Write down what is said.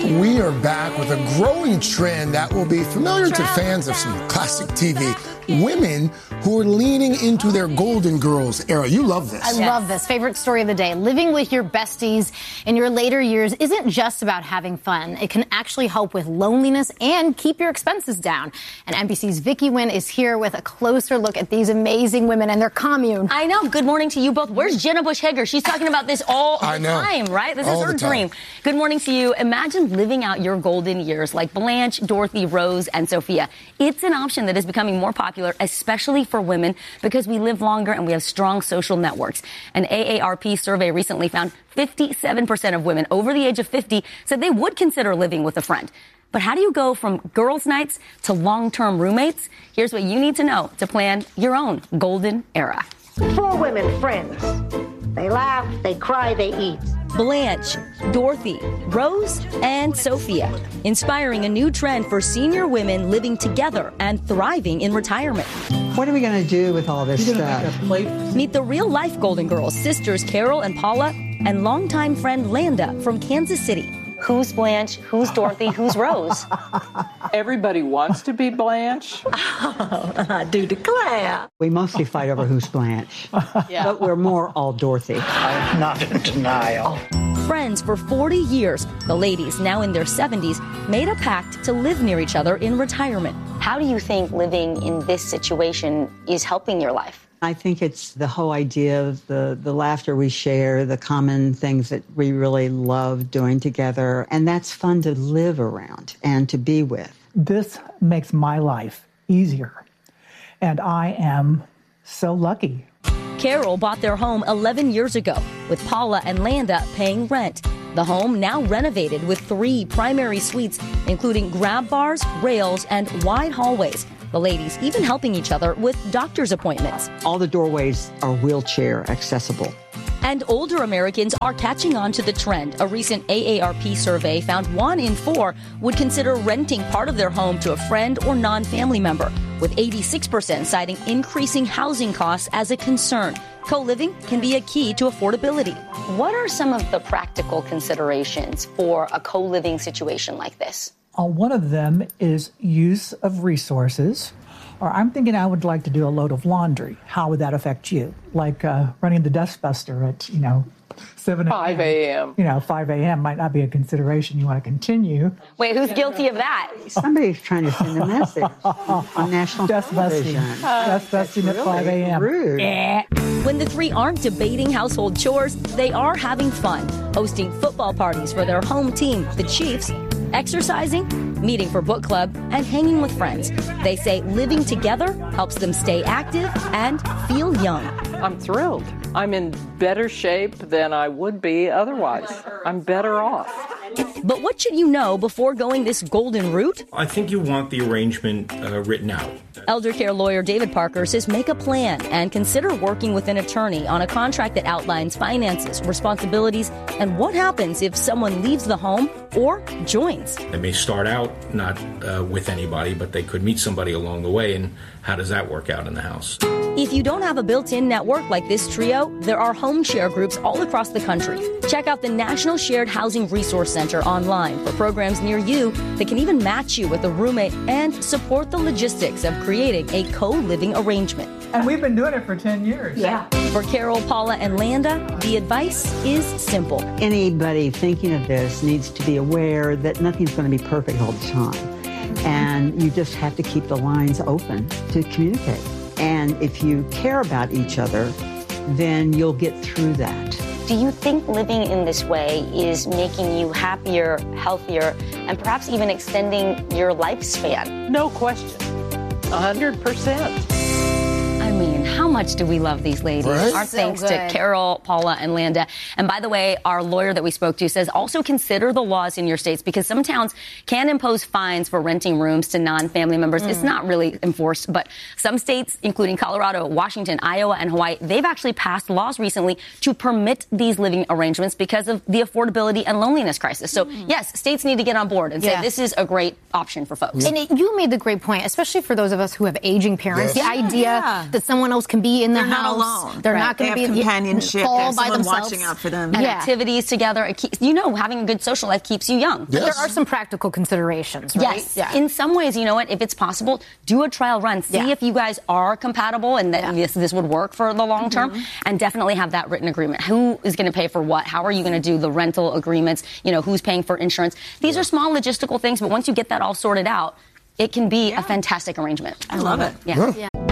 We are back with a growing trend that will be familiar to fans of some classic TV. Women who are leaning into their Golden Girls era. You love this. I love this. Favorite story of the day. Living with your besties in your later years isn't just about having fun. It can actually help with loneliness and keep your expenses down. And NBC's Vicky Nguyen is here with a closer look at these amazing women and their commune. I know. Good morning to you both. Where's Jenna Bush Hager? She's talking about this all the time, right? This is her dream. Good morning to you. Imagine living out your golden years like Blanche, Dorothy, Rose, and Sophia. It's an option that is becoming more popular, especially for women, because we live longer and we have strong social networks. An AARP survey recently found 57% of women over the age of 50 said they would consider living with a friend. But how do you go from girls' nights to long-term roommates? Here's what you need to know to plan your own golden era. 4 women friends. They laugh, they cry, they eat. Blanche, Dorothy, Rose, and Sophia, inspiring a new trend for senior women living together and thriving in retirement. What are we going to do with all this stuff? Meet the real-life Golden Girls, sisters Carol and Paula, and longtime friend Landa from Kansas City. Who's Blanche? Who's Dorothy? Who's Rose? Everybody wants to be Blanche. I do declare. We mostly fight over who's Blanche, but we're more all Dorothy. I'm not in denial. Friends for 40 years, the ladies, now in their 70s, made a pact to live near each other in retirement. How do you think living in this situation is helping your life? I think it's the whole idea of the laughter we share, the common things that we really love doing together. And that's fun to live around and to be with. This makes my life easier. And I am so lucky. Carol bought their home 11 years ago, with Paula and Landa paying rent. The home now renovated with 3 primary suites, including grab bars, rails, and wide hallways. The ladies even helping each other with doctor's appointments. All the doorways are wheelchair accessible. And older Americans are catching on to the trend. A recent AARP survey found 1 in 4 would consider renting part of their home to a friend or non-family member, with 86% citing increasing housing costs as a concern. Co-living can be a key to affordability. What are some of the practical considerations for a co-living situation like this? One of them is use of resources. Or I'm thinking I would like to do a load of laundry. How would that affect you? Like running the dustbuster at, 5 a.m. 5 a.m. might not be a consideration you want to continue. Wait, who's guilty of that? Somebody's trying to send a message on national television. Dustbusting at 5 a.m. Rude. When the 3 aren't debating household chores, they are having fun, hosting football parties for their home team, the Chiefs, exercising, meeting for book club, and hanging with friends. They say living together helps them stay active and feel young. I'm thrilled. I'm in better shape than I would be otherwise. I'm better off. But what should you know before going this golden route? I think you want the arrangement written out. Elder care lawyer David Parker says make a plan and consider working with an attorney on a contract that outlines finances, responsibilities, and what happens if someone leaves the home or joins. They may start out not with anybody, but they could meet somebody along the way, and how does that work out in the house? If you don't have a built-in network like this trio, there are home share groups all across the country. Check out the National Shared Housing Resource Center online for programs near you that can even match you with a roommate and support the logistics of creating a co-living arrangement. And we've been doing it for 10 years. Yeah. For Carol, Paula, and Landa, the advice is simple. Anybody thinking of this needs to be aware that nothing's going to be perfect all the time. And you just have to keep the lines open to communicate. And if you care about each other, then you'll get through that. Do you think living in this way is making you happier, healthier, and perhaps even extending your lifespan? No question. 100%. I mean, how much do we love these ladies? Right? Our So thanks to good. Carol, Paula, and Landa. And by the way, our lawyer that we spoke to says also consider the laws in your states, because some towns can impose fines for renting rooms to non-family members. It's not really enforced, but some states, including Colorado, Washington, Iowa, and Hawaii, they've actually passed laws recently to permit these living arrangements because of the affordability and loneliness crisis. So yes, states need to get on board and say this is a great option for folks. And you made the great point, especially for those of us who have aging parents, Yes. the idea that someone else spouse can be in the house. They're not alone. They're not going to be companionship. all by themselves. Watching out for them. And activities together. It keeps, having a good social life keeps you young. But there are some practical considerations, right? Yes. Yeah. In some ways, you know what? If it's possible, do a trial run. See if you guys are compatible and that this would work for the long term. And definitely have that written agreement. Who is going to pay for what? How are you going to do the rental agreements? Who's paying for insurance? These are small logistical things, but once you get that all sorted out, it can be a fantastic arrangement. I love it. Yeah.